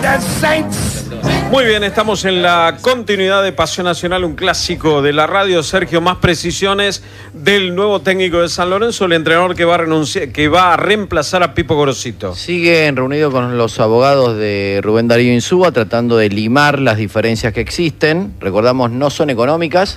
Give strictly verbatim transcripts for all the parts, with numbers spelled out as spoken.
Muy bien, estamos en la continuidad de Pasión Nacional, un clásico de la radio. Sergio, más precisiones del nuevo técnico de San Lorenzo, el entrenador que va a renunciar, que va a reemplazar a Pipo Gorosito. Siguen reunidos con los abogados de Rubén Darío Insúa, tratando de limar las diferencias que existen. Recordamos, no son económicas.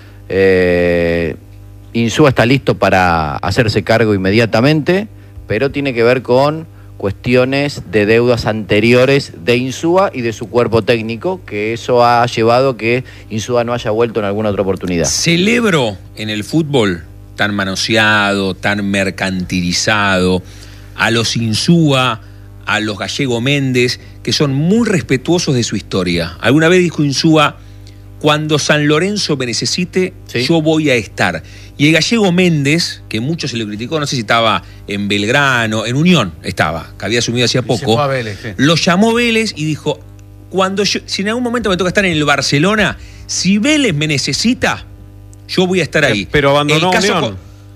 Eh, Insúa está listo para hacerse cargo inmediatamente, pero tiene que ver con cuestiones de deudas anteriores de Insúa y de su cuerpo técnico, que eso ha llevado a que Insúa no haya vuelto en alguna otra oportunidad. Celebro en el fútbol tan manoseado, tan mercantilizado, a los Insúa, a los Gallego Méndez, que son muy respetuosos de su historia. Alguna vez dijo Insúa: cuando San Lorenzo me necesite, ¿sí?, yo voy a estar. Y el Gallego Méndez, que mucho se lo criticó, no sé si estaba en Belgrano, en Unión estaba, que había asumido hacía poco, se fue a Vélez, sí. Lo llamó Vélez y dijo: cuando yo, si en algún momento me toca estar en el Barcelona, si Vélez me necesita, yo voy a estar ahí. Pero abandonó el caso Unión. Con,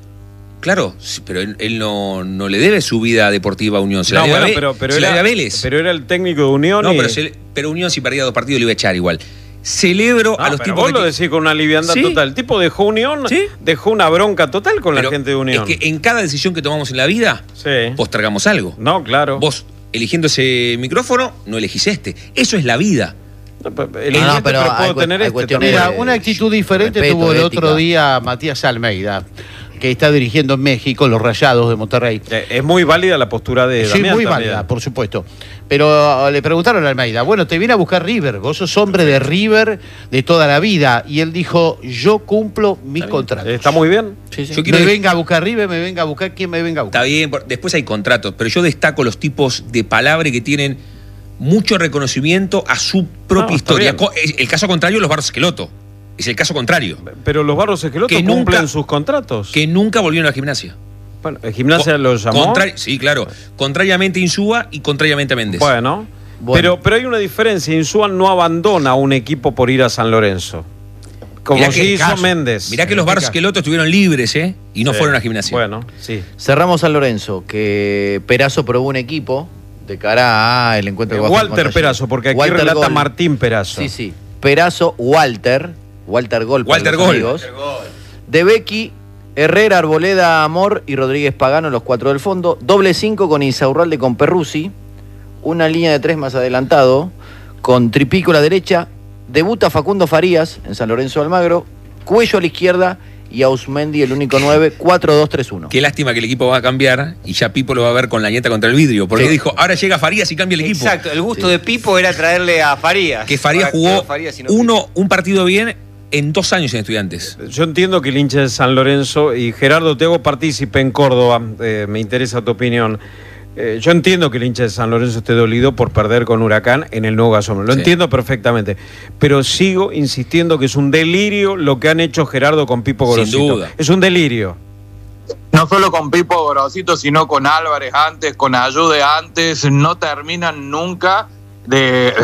claro, pero él, él no, no le debe su vida deportiva a Unión, se no, la debe bueno, a, pero, pero se era, la debe a Vélez. Pero era el técnico de Unión. No, y... pero, se, pero Unión, si perdía dos partidos, le iba a echar igual. Celebro no, a los pero tipos vos que lo decís con una liviandad, ¿sí?, total. El tipo dejó Unión, ¿sí?, dejó una bronca total con pero la gente de Unión. Es que en cada decisión que tomamos en la vida, sí, postergamos algo. No, claro. Vos, eligiendo ese micrófono, no elegís este. Eso es la vida. No, no, pero, pero puedo tener este. Mira, una actitud diferente respeto, tuvo el ética. Otro día Matías Almeida, que está dirigiendo en México los Rayados de Monterrey. Es muy válida la postura de sí, Damián. Sí, muy también. válida, por supuesto. Pero le preguntaron a Almeida: bueno, te viene a buscar River, vos sos hombre de River de toda la vida. Y él dijo: yo cumplo mis contratos. Está muy bien. Sí, sí. Yo quiero me venga a buscar River, me venga a buscar quien me venga a buscar. Está bien, después hay contratos, pero yo destaco los tipos de palabra que tienen mucho reconocimiento a su propia no, historia. El caso contrario, los Barros Esqueloto. Es el caso contrario. Pero los Barros Esqueloto que cumplen nunca, sus contratos. Que nunca volvieron a la Gimnasia. Bueno, ¿el Gimnasia Co lo llamó? Sí, claro. Contrariamente a Insúa y contrariamente a Méndez. Bueno, bueno. Pero, pero hay una diferencia. Insúa no abandona un equipo por ir a San Lorenzo. Como mirá sí hizo caso. Méndez. Mirá que los Barros Esqueloto estuvieron libres, ¿eh? Y no sí. fueron a Gimnasia. Bueno, sí. Cerramos San Lorenzo, que Perazo probó un equipo de cara al encuentro eh, que Walter Perazo, porque aquí Walter relata Gol. Martín Perazo. Sí, sí. Perazo, Walter... Walter Gol, Walter Gol. Amigos. Walter Gol. De Becky, Herrera, Arboleda, Amor y Rodríguez Pagano, los cuatro del fondo. Doble cinco con Insaurralde con Perruzzi. Una línea de tres más adelantado, con Tripico a la derecha. Debuta Facundo Farías en San Lorenzo de Almagro. Cuello a la izquierda y Ausmendi, el único nueve, cuatro dos tres uno. Qué lástima que el equipo va a cambiar y ya Pipo lo va a ver con la nieta contra el vidrio. Porque sí. dijo, ahora llega Farías y cambia el equipo. Exacto, el gusto sí. de Pipo era traerle a Farías. Que Farías jugó Farías no uno, un partido bien en dos años en Estudiantes. Yo entiendo que el hincha de San Lorenzo, y Gerardo, te hago partícipe en Córdoba, eh, me interesa tu opinión. Eh, yo entiendo que el hincha de San Lorenzo esté dolido por perder con Huracán en el nuevo gasómetro. Lo sí. entiendo perfectamente. Pero sigo insistiendo que es un delirio lo que han hecho Gerardo con Pipo Gorosito. Sin duda. Es un delirio. No solo con Pipo Gorosito, sino con Álvarez antes, con Ayude antes. No terminan nunca de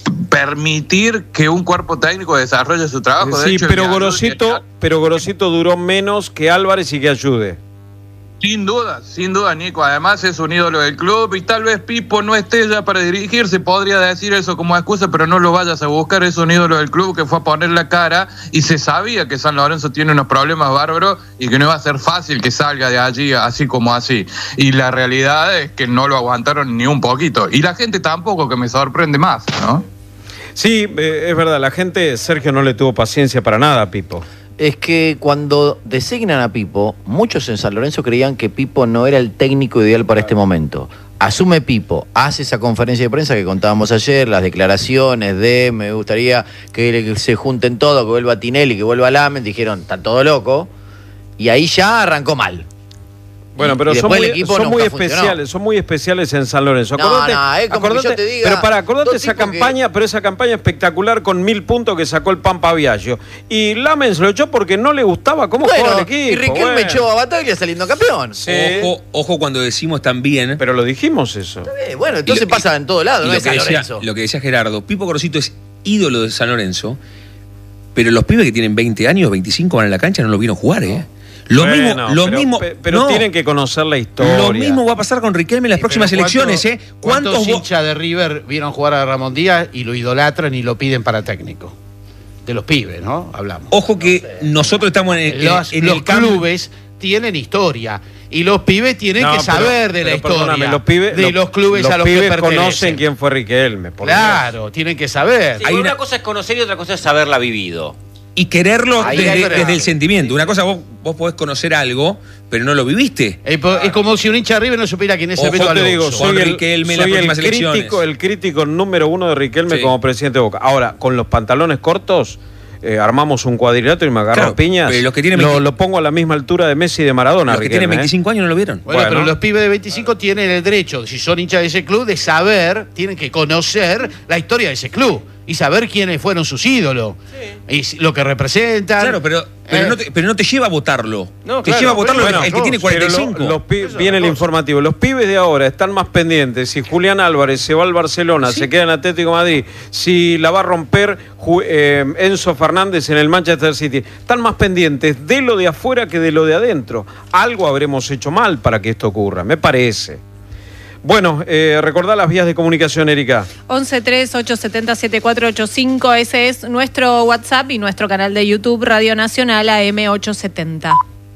permitir que un cuerpo técnico desarrolle su trabajo. De sí, hecho, pero Gorosito, pero Gorosito duró menos que Álvarez y que Ayude. Sin duda, sin duda, Nico. Además es un ídolo del club y tal vez Pipo no esté ya para dirigirse. Podría decir eso como excusa, pero no lo vayas a buscar. Es un ídolo del club que fue a poner la cara y se sabía que San Lorenzo tiene unos problemas bárbaros y que no iba a ser fácil que salga de allí así como así. Y la realidad es que no lo aguantaron ni un poquito. Y la gente tampoco, que me sorprende más, ¿no? Sí, eh, es verdad. La gente, Sergio, no le tuvo paciencia para nada a Pipo. Es que cuando designan a Pipo, muchos en San Lorenzo creían que Pipo no era el técnico ideal para este momento. Asume Pipo, hace esa conferencia de prensa que contábamos ayer, las declaraciones de me gustaría que se junten todos, que vuelva Tinelli, que vuelva Lamen, dijeron, está todo loco, y ahí ya arrancó mal. Bueno, pero son muy, son muy especiales, son muy especiales en San Lorenzo. Acordate, no, no, es como acordate, que yo te diga, pero para acordate esa campaña, que... pero esa campaña espectacular con mil puntos que sacó el Pampa Viaggio. Y Lamen se lo echó porque no le gustaba cómo bueno, jugaba el equipo. Y Riquelme bueno. echó a Bataglia saliendo campeón. Sí. Ojo, ojo cuando decimos también. Pero lo dijimos eso. Bueno, entonces lo, pasa en todo lado, no lo es San decía, Lorenzo. Lo que decía Gerardo, Pipo Gorosito es ídolo de San Lorenzo, pero los pibes que tienen veinte años, veinticinco van a la cancha no lo vieron jugar, ¿eh? Lo Bueno, mismo, lo pero, mismo, pe- pero no. tienen que conocer la historia. Lo mismo va a pasar con Riquelme en las Sí, próximas pero elecciones, ¿cuánto- ¿eh? ¿Cuántos vos- hinchas de River vieron jugar a Ramón Díaz y lo idolatran y lo piden para técnico? De los pibes, ¿no? Hablamos. Ojo que nosotros estamos en, en- Los, en los el campo. clubes tienen historia y los pibes tienen No, que pero- saber de la pero historia perdóname, los pibes, de los, clubes los a los que pibes pertenecen. conocen quién fue Riquelme. por Claro, tienen que saber. Sí, Hay una... una- una cosa es conocer y otra cosa es haberla vivido. Y quererlo Ahí desde, hay verdad. desde el sentimiento. Una cosa, vos, vos podés conocer algo, pero no lo viviste. Es, po- es como si un hincha de River no supiera quién es el Ojo, Beto Yo te Alonso. digo, Con soy el, Riquelme en las soy el próximas crítico, elecciones. el crítico número uno de Riquelme Sí. como presidente de Boca. Ahora, con los pantalones cortos, eh, armamos un cuadrilátero y me agarran Claro, piñas. pero los que tienen lo, veinte lo pongo a la misma altura de Messi y de Maradona. Los que Riquelme, tienen ¿eh? veinticinco años no lo vieron. Bueno, Bueno. pero los pibes de veinticinco tienen el derecho, si son hinchas de ese club, de saber, tienen que conocer la historia de ese club y saber quiénes fueron sus ídolos y s- lo que representan. Claro, pero, pero, Eh, no te, pero no te lleva a votarlo. No, te claro, lleva a votarlo bueno, el, el que yo- tiene Pero cuarenta y lo- cinco. los pi- Eso es viene el otra cosa. informativo. Los pibes de ahora están más pendientes. Si Julián Álvarez se va al Barcelona, se queda en Atlético de Madrid, si la va a romper Ju- eh, Enzo Fernández en el Manchester City, están más pendientes de lo de afuera que de lo de adentro. Algo habremos hecho mal para que esto ocurra, me parece. Bueno, eh, recordá las vías de comunicación, Erika. once tres ocho siete cero siete cuatro ocho cinco, ese es nuestro WhatsApp y nuestro canal de YouTube Radio Nacional A M ochocientos setenta.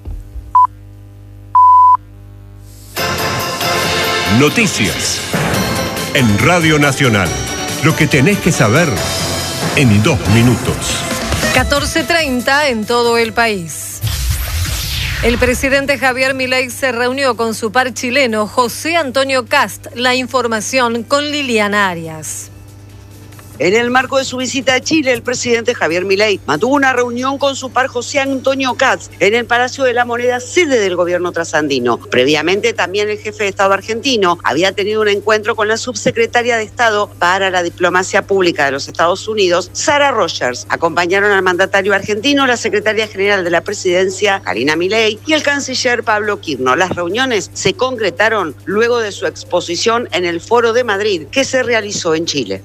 Noticias en Radio Nacional. Lo que tenés que saber en dos minutos. catorce treinta en todo el país. El presidente Javier Milei se reunió con su par chileno José Antonio Kast. La información con Liliana Arias. En el marco de su visita a Chile, el presidente Javier Milei mantuvo una reunión con su par José Antonio Kast en el Palacio de la Moneda, sede del gobierno trasandino. Previamente, también el jefe de Estado argentino había tenido un encuentro con la subsecretaria de Estado para la Diplomacia Pública de los Estados Unidos, Sarah Rogers. Acompañaron al mandatario argentino, la secretaria general de la presidencia, Karina Milei, y el canciller Pablo Quirno. Las reuniones se concretaron luego de su exposición en el Foro de Madrid, que se realizó en Chile.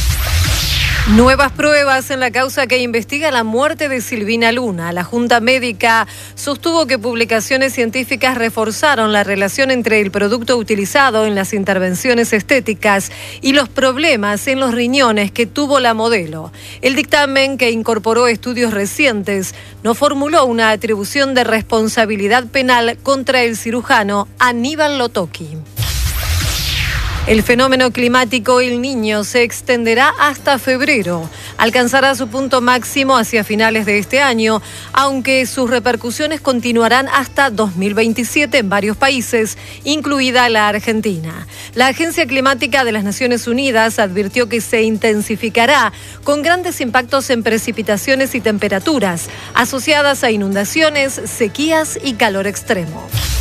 Nuevas pruebas en la causa que investiga la muerte de Silvina Luna. La Junta Médica sostuvo que publicaciones científicas reforzaron la relación entre el producto utilizado en las intervenciones estéticas y los problemas en los riñones que tuvo la modelo. El dictamen, que incorporó estudios recientes, no formuló una atribución de responsabilidad penal contra el cirujano Aníbal Lotoki. El fenómeno climático El Niño se extenderá hasta febrero. Alcanzará su punto máximo hacia finales de este año, aunque sus repercusiones continuarán hasta dos mil veintisiete en varios países, incluida la Argentina. La Agencia Climática de las Naciones Unidas advirtió que se intensificará con grandes impactos en precipitaciones y temperaturas, asociadas a inundaciones, sequías y calor extremo.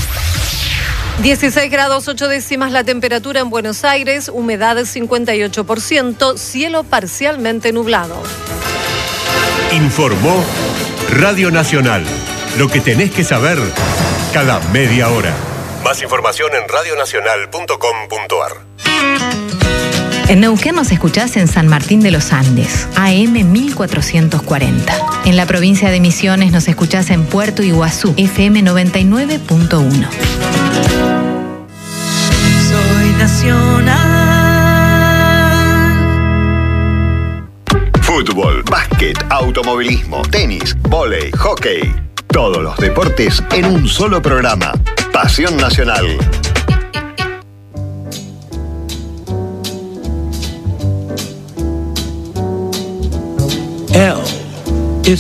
dieciséis grados ocho décimas la temperatura en Buenos Aires, humedad cincuenta y ocho por ciento, cielo parcialmente nublado. Informó Radio Nacional. Lo que tenés que saber cada media hora. Más información en radionacional punto com punto a r. En Neuquén nos escuchás en San Martín de los Andes, A M mil cuatrocientos cuarenta. En la provincia de Misiones nos escuchás en Puerto Iguazú, F M noventa y nueve punto uno. Soy nacional. Fútbol, básquet, automovilismo, tenis, vóley, hockey. Todos los deportes en un solo programa. Pasión Nacional. L